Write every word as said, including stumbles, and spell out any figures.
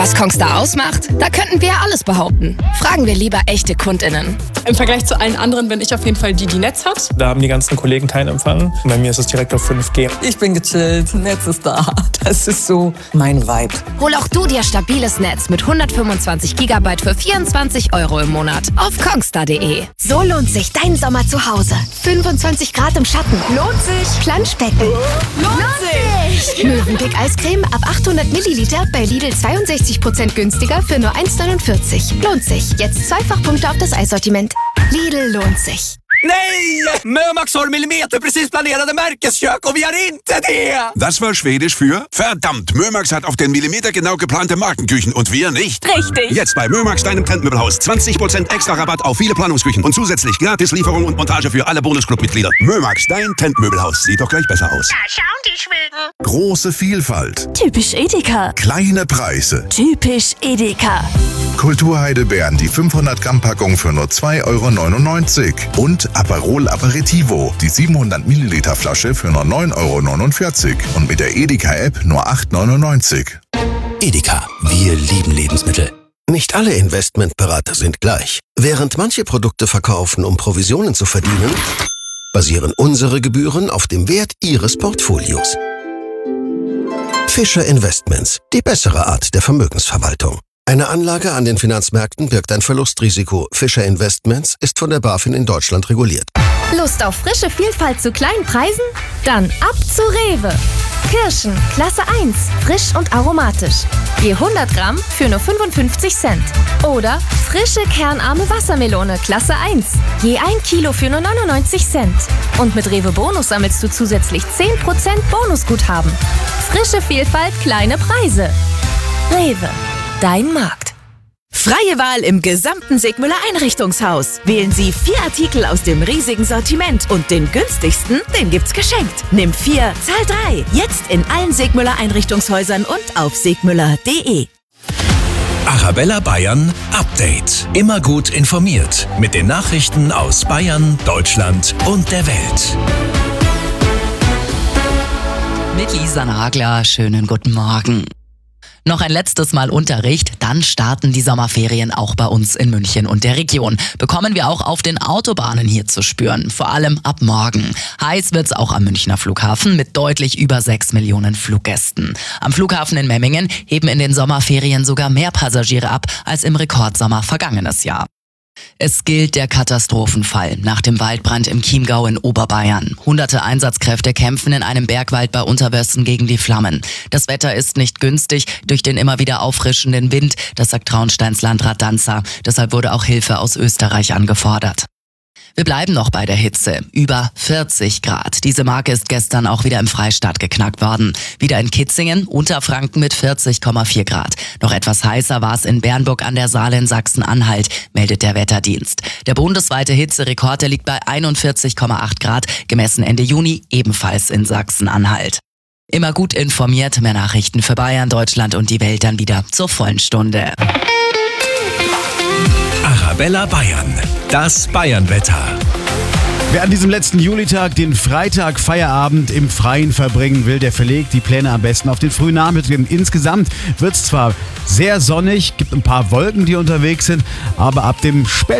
Was Kongstar ausmacht? Da könnten wir ja alles behaupten. Fragen wir lieber echte KundInnen. Im Vergleich zu allen anderen bin ich auf jeden Fall die, die Netz hat. Da haben die ganzen Kollegen keinen Empfang. Bei mir ist es direkt auf fünf G. Ich bin gechillt, Netz ist da. Das ist so mein Vibe. Hol auch du dir stabiles Netz mit hundertfünfundzwanzig Gigabyte für vierundzwanzig Euro im Monat auf kongstar punkt de. So lohnt sich dein Sommer zu Hause. fünfundzwanzig Grad im Schatten. Lohnt sich. Planschbecken. Lohnt, lohnt sich. Mövenpick Eiscreme ab achthundert Milliliter bei Lidl zweiundsechzig Prozent günstiger für nur eins neunundvierzig. Lohnt sich. Jetzt Zweifachpunkte auf das Eissortiment. Lidl lohnt sich. Nej! Mömax har millimeterprecis planerade märkeskök och vi har inte det! Das war Schwedisch für verdammt, Mömax hat auf den Millimeter genau geplante Markenküchen und wir nicht. Richtig. Jetzt bei Mömax, deinem Trendmöbelhaus. zwanzig Prozent extra Rabatt auf viele Planungsküchen und zusätzlich gratis Lieferung und Montage für alle Bonusclub-Mitglieder. Mömax, dein Trendmöbelhaus. Sieht doch gleich besser aus. Da schauen die Schweden. Große Vielfalt. Typisch Edeka. Kleine Preise. Typisch Edeka. Kulturheidelbeeren, die fünfhundert Gramm Packung für nur zwei Euro neunundneunzig. Und Aperol Aperitivo, die siebenhundert Milliliter Flasche für nur neun Euro neunundvierzig. Und mit der Edeka-App nur acht Euro neunundneunzig. Edeka, wir lieben Lebensmittel. Nicht alle Investmentberater sind gleich. Während manche Produkte verkaufen, um Provisionen zu verdienen, basieren unsere Gebühren auf dem Wert Ihres Portfolios. Fischer Investments, die bessere Art der Vermögensverwaltung. Eine Anlage an den Finanzmärkten birgt ein Verlustrisiko. Fischer Investments ist von der BaFin in Deutschland reguliert. Lust auf frische Vielfalt zu kleinen Preisen? Dann ab zu Rewe. Kirschen, Klasse eins, frisch und aromatisch. Je hundert Gramm für nur fünfundfünfzig Cent. Oder frische kernarme Wassermelone, Klasse eins. Je ein Kilo für nur neunundneunzig Cent. Und mit Rewe Bonus sammelst du zusätzlich zehn Prozent Bonusguthaben. Frische Vielfalt, kleine Preise. Rewe. Dein Markt. Freie Wahl im gesamten Sigmüller Einrichtungshaus. Wählen Sie vier Artikel aus dem riesigen Sortiment und den günstigsten, den gibt's geschenkt. Nimm vier, zahl drei. Jetzt in allen Sigmüller Einrichtungshäusern und auf sigmüller punkt de. Arabella Bayern Update. Immer gut informiert mit den Nachrichten aus Bayern, Deutschland und der Welt. Mit Lisa Nagler, schönen guten Morgen. Noch ein letztes Mal Unterricht, dann starten die Sommerferien auch bei uns in München und der Region. Bekommen wir auch auf den Autobahnen hier zu spüren, vor allem ab morgen. Heiß wird's auch am Münchner Flughafen mit deutlich über sechs Millionen Fluggästen. Am Flughafen in Memmingen heben in den Sommerferien sogar mehr Passagiere ab als im Rekordsommer vergangenes Jahr. Es gilt der Katastrophenfall nach dem Waldbrand im Chiemgau in Oberbayern. Hunderte Einsatzkräfte kämpfen in einem Bergwald bei Unterwössen gegen die Flammen. Das Wetter ist nicht günstig durch den immer wieder auffrischenden Wind, das sagt Traunsteins Landrat Danzer. Deshalb wurde auch Hilfe aus Österreich angefordert. Wir bleiben noch bei der Hitze. Über vierzig Grad. Diese Marke ist gestern auch wieder im Freistaat geknackt worden. Wieder in Kitzingen, Unterfranken mit vierzig Komma vier Grad. Noch etwas heißer war es in Bernburg an der Saale in Sachsen-Anhalt, meldet der Wetterdienst. Der bundesweite Hitzerekord, der liegt bei einundvierzig Komma acht Grad, gemessen Ende Juni, ebenfalls in Sachsen-Anhalt. Immer gut informiert, mehr Nachrichten für Bayern, Deutschland und die Welt dann wieder zur vollen Stunde. Arabella Bayern, das Bayernwetter. Wer an diesem letzten Julitag den Freitag Feierabend im Freien verbringen will, der verlegt die Pläne am besten auf den frühen Nachmittag. Insgesamt wird es zwar sehr sonnig, gibt ein paar Wolken, die unterwegs sind, aber ab dem späten